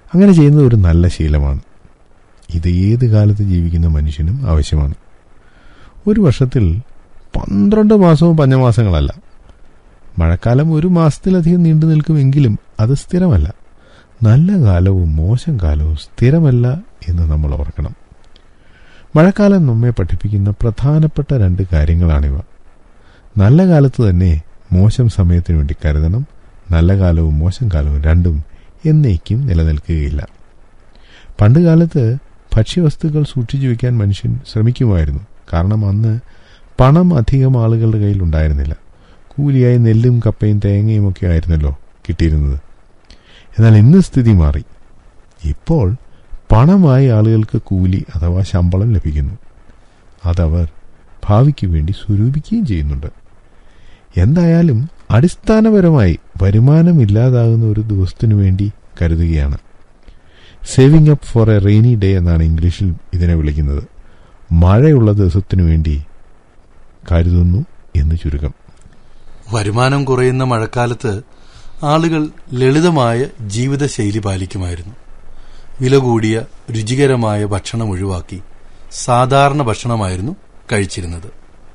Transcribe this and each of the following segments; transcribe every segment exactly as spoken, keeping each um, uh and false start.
അങ്ങനെ ചെയ്യുന്നത് ഒരു നല്ല ശീലമാണ്. ഇത് ഏത് കാലത്ത് ജീവിക്കുന്ന മനുഷ്യനും ആവശ്യമാണ്. ഒരു വർഷത്തിൽ പന്ത്രണ്ട് മാസവും പഞ്ഞമാസങ്ങളല്ല. മഴക്കാലം ഒരു മാസത്തിലധികം നീണ്ടു നിൽക്കുമെങ്കിലും അത് സ്ഥിരമല്ല. നല്ല കാലവും മോശം കാലവും സ്ഥിരമല്ല എന്ന് നമ്മൾ ഓർക്കണം. മഴക്കാലം നമ്മെ പഠിപ്പിക്കുന്ന പ്രധാനപ്പെട്ട രണ്ട് കാര്യങ്ങളാണിവ. നല്ല കാലത്ത് തന്നെ മോശം സമയത്തിനു വേണ്ടി കരുതണം. നല്ല കാലവും മോശം കാലവും രണ്ടും എന്നേക്കും നിലനിൽക്കുകയില്ല. പണ്ടുകാലത്ത് ഭക്ഷ്യവസ്തുക്കൾ സൂക്ഷിച്ചു വയ്ക്കാൻ മനുഷ്യൻ ശ്രമിക്കുമായിരുന്നു. കാരണം അന്ന് പണം അധികം ആളുകളുടെ കയ്യിൽ ഉണ്ടായിരുന്നില്ല. കൂലിയായി നെല്ലും കപ്പയും തേങ്ങയും ഒക്കെ ആയിരുന്നല്ലോ കിട്ടിയിരുന്നത്. എന്നാൽ ഇന്ന് സ്ഥിതി മാറി. ഇപ്പോൾ പണമായി ആളുകൾക്ക് കൂലി അഥവാ ശമ്പളം ലഭിക്കുന്നു. അതവർ ഭാവിക്ക് വേണ്ടി സ്വരൂപിക്കുകയും ചെയ്യുന്നുണ്ട്. എന്തായാലും അടിസ്ഥാനപരമായി വരുമാനമില്ലാതാകുന്ന ഒരു ദിവസത്തിനു വേണ്ടി കരുതുകയാണ്. Saving up four A rainy day എന്നാണ് ഇംഗ്ലീഷിൽ ഇതിനെ വിളിക്കുന്നത്. മഴയുള്ള ദിവസത്തിനു വേണ്ടി കരുതുന്നു എന്ന് ചുരുക്കം. വരുമാനം കുറയുന്ന മഴക്കാലത്ത് ആളുകൾ ലളിതമായ ജീവിതശൈലി പാലിക്കുമായിരുന്നു. വില കൂടിയ രുചികരമായ ഭക്ഷണം ഒഴിവാക്കി സാധാരണ ഭക്ഷണമായിരുന്നു കഴിച്ചിരുന്നത്.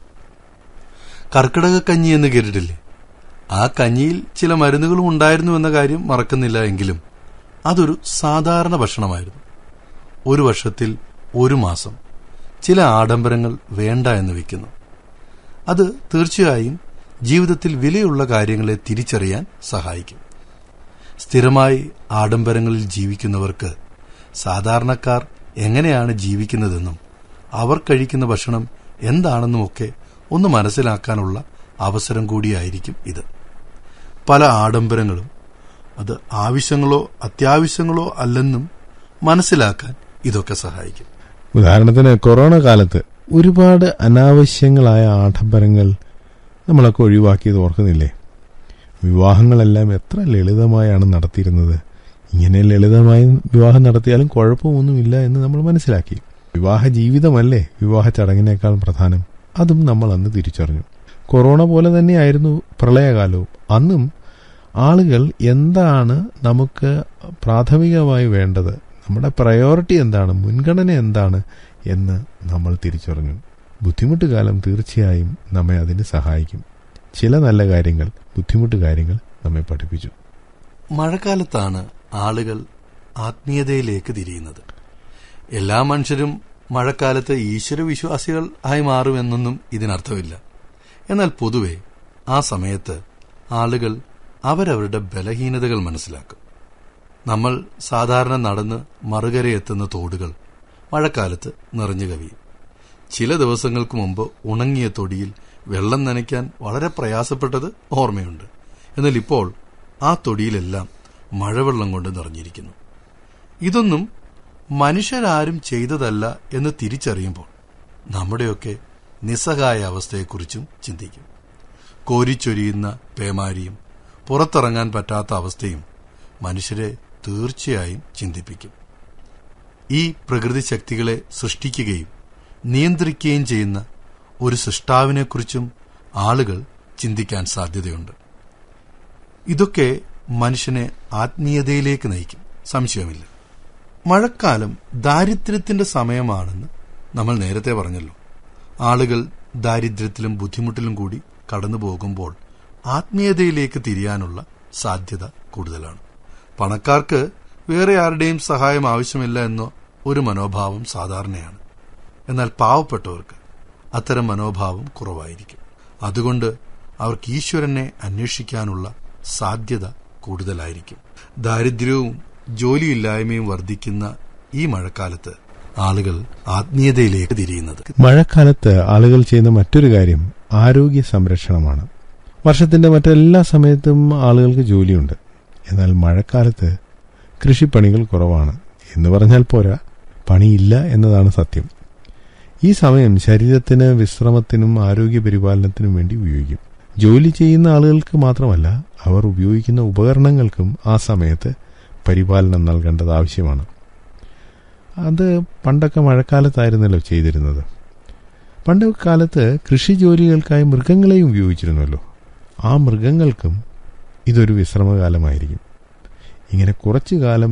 കർക്കിടക കഞ്ഞി എന്ന് കേട്ടിട്ടില്ലേ? ആ കഞ്ഞിയിൽ ചില മരുന്നുകളും ഉണ്ടായിരുന്നു എന്ന കാര്യം മറക്കുന്നില്ല. എങ്കിലും അതൊരു സാധാരണ ഭക്ഷണമായിരുന്നു. ഒരു വർഷത്തിൽ ഒരു മാസം ചില ആഡംബരങ്ങൾ വേണ്ട എന്ന് വയ്ക്കുന്നു. അത് തീർച്ചയായും ജീവിതത്തിൽ വിലയുള്ള കാര്യങ്ങളെ തിരിച്ചറിയാൻ സഹായിക്കും. സ്ഥിരമായി ആഡംബരങ്ങളിൽ ജീവിക്കുന്നവർക്ക് സാധാരണക്കാർ എങ്ങനെയാണ് ജീവിക്കുന്നതെന്നും അവർ കഴിക്കുന്ന ഭക്ഷണം എന്താണെന്നുമൊക്കെ ഒന്ന് മനസ്സിലാക്കാനുള്ള അവസരം കൂടിയായിരിക്കും ഇത്. പല ആഡംബരങ്ങളും അത് ആവശ്യങ്ങളോ അത്യാവശ്യങ്ങളോ അല്ലെന്നും മനസ്സിലാക്കാൻ ഇതൊക്കെ സഹായിക്കും. ഉദാഹരണത്തിന് കൊറോണ കാലത്ത് ഒരുപാട് അനാവശ്യങ്ങളായ ആഡംബരങ്ങൾ നമ്മളൊക്കെ ഒഴിവാക്കിയത് ഓർക്കുന്നില്ലേ? വിവാഹങ്ങളെല്ലാം എത്ര ലളിതമായാണ് നടത്തിയിരുന്നത്. ഇങ്ങനെ ലളിതമായി വിവാഹം നടത്തിയാലും കുഴപ്പമൊന്നുമില്ല എന്ന് നമ്മൾ മനസ്സിലാക്കി. വിവാഹ ജീവിതമല്ലേ വിവാഹ ചടങ്ങിനേക്കാൾ പ്രധാനം. അതും നമ്മൾ അന്ന് തിരിച്ചറിഞ്ഞു. കൊറോണ പോലെ തന്നെയായിരുന്നു പ്രളയകാലവും. അന്നും ആളുകൾ എന്താണ് നമുക്ക് പ്രാഥമികമായി വേണ്ടത്, നമ്മുടെ പ്രയോറിറ്റി എന്താണ്, മുൻഗണന എന്താണ് എന്ന് നമ്മൾ തിരിച്ചറിഞ്ഞു. ബുദ്ധിമുട്ട് കാലം തീർച്ചയായും നമ്മെ അതിന് സഹായിക്കും. ചില നല്ല കാര്യങ്ങൾ ബുദ്ധിമുട്ട് കാര്യങ്ങൾ നമ്മെ പഠിപ്പിച്ചു. മഴക്കാലത്താണ് ആളുകൾ ആത്മീയതയിലേക്ക് തിരിയുന്നത്. എല്ലാ മനുഷ്യരും മഴക്കാലത്ത് ഈശ്വരവിശ്വാസികൾ ആയി മാറുമെന്നൊന്നും ഇതിനർത്ഥമില്ല. എന്നാൽ പൊതുവെ ആ സമയത്ത് ആളുകൾ അവരവരുടെ ബലഹീനതകൾ മനസ്സിലാക്കും. നമ്മൾ സാധാരണ നടന്ന് മറുകരയെത്തുന്ന തോടുകൾ മഴക്കാലത്ത് നിറഞ്ഞു കവിയും. ചില ദിവസങ്ങൾക്ക് മുമ്പ് ഉണങ്ങിയ തൊടിയിൽ വെള്ളം നനയ്ക്കാൻ വളരെ പ്രയാസപ്പെട്ടത് ഓർമ്മയുണ്ട്. എന്നാൽ ഇപ്പോൾ ആ തൊടിയിലെല്ലാം മഴവെള്ളം കൊണ്ട് നിറഞ്ഞിരിക്കുന്നു. ഇതൊന്നും മനുഷ്യരാരും ചെയ്തതല്ല എന്ന് തിരിച്ചറിയുമ്പോൾ നമ്മുടെയൊക്കെ നിസ്സഹായ അവസ്ഥയെക്കുറിച്ചും ചിന്തിക്കും. കോരിച്ചൊരിയുന്ന പേമാരിയും പുറത്തിറങ്ങാൻ പറ്റാത്ത അവസ്ഥയും മനുഷ്യരെ തീർച്ചയായും ചിന്തിപ്പിക്കും. ഈ പ്രകൃതി ശക്തികളെ സൃഷ്ടിക്കുകയും നിയന്ത്രിക്കുകയും ചെയ്യുന്ന ഒരു സൃഷ്ടാവിനെക്കുറിച്ചും ആളുകൾ ചിന്തിക്കാൻ സാധ്യതയുണ്ട്. ഇതൊക്കെ മനുഷ്യനെ ആത്മീയതയിലേക്ക് നയിക്കും, സംശയമില്ല. മഴക്കാലം ദാരിദ്ര്യത്തിന്റെ സമയമാണെന്ന് നമ്മൾ നേരത്തെ പറഞ്ഞല്ലോ. ആളുകൾ ദാരിദ്ര്യത്തിലും ബുദ്ധിമുട്ടിലും കൂടി കടന്നു പോകുമ്പോൾ ആത്മീയതയിലേക്ക് തിരിയാനുള്ള സാധ്യത കൂടുതലാണ്. പണക്കാർക്ക് വേറെ ആരുടെയും സഹായം ആവശ്യമില്ല എന്ന ഒരു മനോഭാവം സാധാരണയാണ്. എന്നാൽ പാവപ്പെട്ടവർക്ക് അത്തരം മനോഭാവം കുറവായിരിക്കും. അതുകൊണ്ട് അവർക്ക് ഈശ്വരനെ അന്വേഷിക്കാനുള്ള സാധ്യത കൂടുതലായിരിക്കും. ദാരിദ്ര്യവും ജോലിയില്ലായ്മയും വർദ്ധിക്കുന്ന ഈ മഴക്കാലത്ത് ആളുകൾ ആത്മീയതയിലേക്ക് തിരിയുന്നത്. മഴക്കാലത്ത് ആളുകൾ ചെയ്യുന്ന മറ്റൊരു കാര്യം ആരോഗ്യ സംരക്ഷണമാണ്. വർഷത്തിന്റെ മറ്റെല്ലാ സമയത്തും ആളുകൾക്ക് ജോലിയുണ്ട്. എന്നാൽ മഴക്കാലത്ത് കൃഷിപ്പണികൾ കുറവാണ് എന്ന് പറഞ്ഞാൽ പോരാ, പണിയില്ല എന്നതാണ് സത്യം. ഈ സമയം ശരീരത്തിന് വിശ്രമത്തിനും ആരോഗ്യ പരിപാലനത്തിനും വേണ്ടി ഉപയോഗിക്കും. ജോലി ചെയ്യുന്ന ആളുകൾക്ക് മാത്രമല്ല, അവർ ഉപയോഗിക്കുന്ന ഉപകരണങ്ങൾക്കും ആ സമയത്ത് പരിപാലനം നൽകേണ്ടത് ആവശ്യമാണ്. അത് പണ്ടൊക്കെ മഴക്കാലത്തായിരുന്നല്ലോ ചെയ്തിരുന്നത്. പണ്ട് കാലത്ത് കൃഷി ജോലികൾക്കായി മൃഗങ്ങളെയും ഉപയോഗിച്ചിരുന്നല്ലോ. ആ മൃഗങ്ങൾക്കും ഇതൊരു വിശ്രമകാലമായിരിക്കും. ഇങ്ങനെ കുറച്ചു കാലം